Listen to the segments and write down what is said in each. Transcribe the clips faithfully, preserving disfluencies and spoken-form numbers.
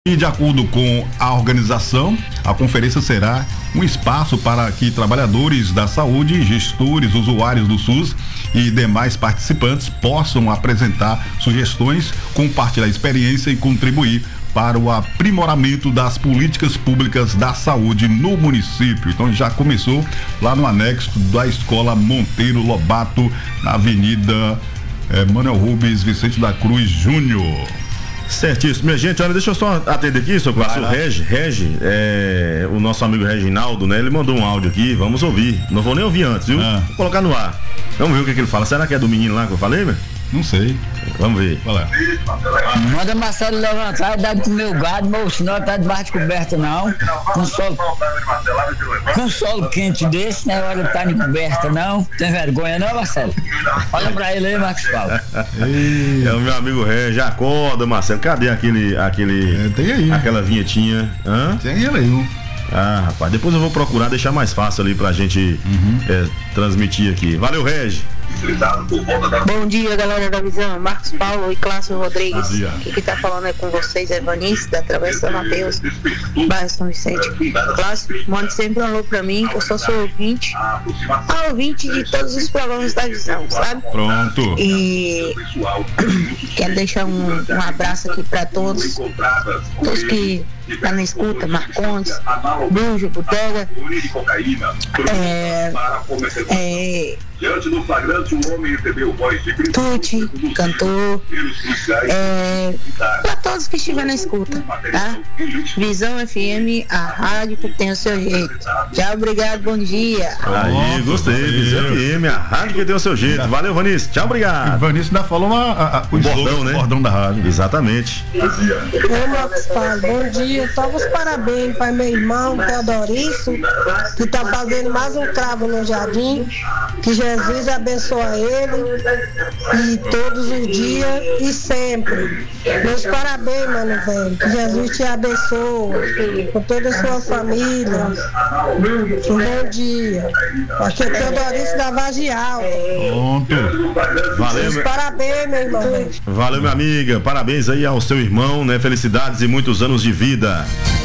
E de acordo com a organização, a conferência será um espaço para que trabalhadores da saúde, gestores, usuários do SUS e demais participantes possam apresentar sugestões, compartilhar experiência e contribuir para o aprimoramento das políticas públicas da saúde no município. Então já começou lá no anexo da Escola Monteiro Lobato, na Avenida eh, Manuel Rubens Vicente da Cruz Júnior. Certíssimo, minha gente, olha, deixa eu só atender aqui, seu Clássico, o Regi, Regi, é, o nosso amigo Reginaldo, né, ele mandou um áudio aqui, vamos ouvir, não vou nem ouvir antes, viu? Ah. Vou colocar no ar, vamos ver o que, que ele fala, será que é do menino lá que eu falei, meu? Não sei. Vamos ver. Qual é? Manda Marcelo levantar e dar pro meu gado, moço, não tá debaixo de coberta não, com solo, com solo quente desse, não é hora de tá em coberta não, tem vergonha não, Marcelo? Olha pra ele aí, Marcos Paulo. É o meu amigo Regi, já acorda, Marcelo, cadê aquele, aquele, é, tem aí, aquela vinhetinha? Hã? Tem ele aí. Ah, rapaz, depois eu vou procurar deixar mais fácil ali pra gente uhum. é, transmitir aqui. Valeu, Regi. Bom dia, galera da Visão, Marcos Paulo e Cláudio Rodrigues. Quem que tá falando é com vocês é Vanice, da Travessa Mateus, bairro São Vicente. Cláudio, mande sempre um alô pra mim, que eu só sou ouvinte, a ouvinte de todos os programas da Visão, sabe? Pronto. E quero deixar um, um abraço aqui pra todos, todos que tá na escuta, Marcondes, Brujo, Botega, é, é, Tuti, cantor, é, pra todos que estiverem na escuta, tá? Visão F M, a rádio que tem o seu jeito. Tchau, obrigado, bom dia. Aí, gostei, Visão F M, a rádio que tem o seu jeito. Valeu, Vanice, tchau, obrigado. Vanice ainda falou uma, a, a, o, o bordão, né? O bordão da rádio. Exatamente. Oi, Marcos Paulo, bom dia. Toca os parabéns para meu irmão Teodorício, que tá fazendo mais um cravo no jardim. Que Jesus abençoe ele e todos os dias e sempre. Meus parabéns, mano, velho. Que Jesus te abençoe com toda a sua família. Um bom dia. Aqui é Teodorício da Vagial. Pronto. Valeu, Meus meu... parabéns, meu irmão. Valeu, minha amiga. Parabéns aí ao seu irmão, né? Felicidades e muitos anos de vida.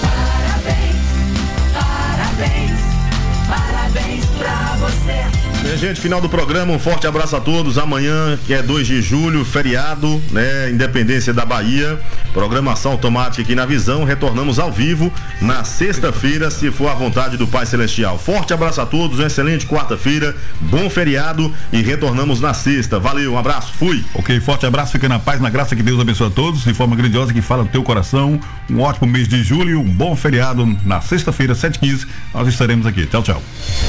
Minha gente, final do programa, um forte abraço a todos. Amanhã, que é dois de julho, feriado, né? Independência da Bahia. Programação automática aqui na Visão. Retornamos ao vivo na sexta-feira, se for a vontade do Pai Celestial. Forte abraço a todos, uma excelente quarta-feira, bom feriado e retornamos na sexta. Valeu, um abraço, fui. Ok, forte abraço, fica na paz, na graça, que Deus abençoe a todos, de forma grandiosa que fala do teu coração. Um ótimo mês de julho, um bom feriado. Na sexta-feira, sete e quinze, nós estaremos aqui. Tchau, tchau.